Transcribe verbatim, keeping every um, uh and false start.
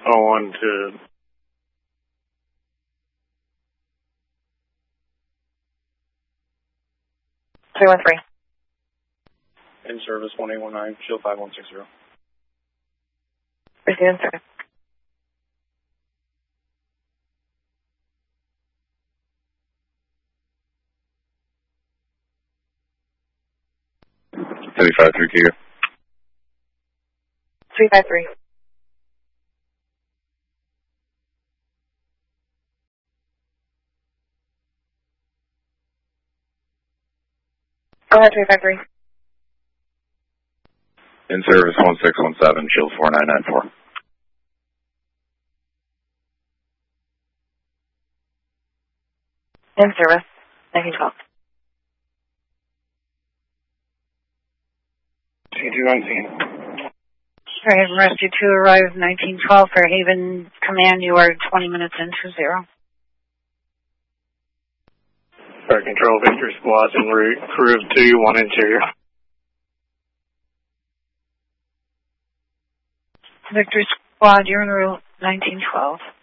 on to three one three. in service one eight one nine, shield five one six zero. Receive in service. seventy-five three Giga. three five three. Go ahead, three five three. In service one six one seven, shield four nine nine four. In service nineteen twelve. T two nineteen. Fairhaven Rescue two arrives nineteen twelve. Fairhaven Command, you are twenty minutes into zero. Fire control, Victory squads en route, crew of two, one interior. Victory Squad, you're en route nineteen twelve.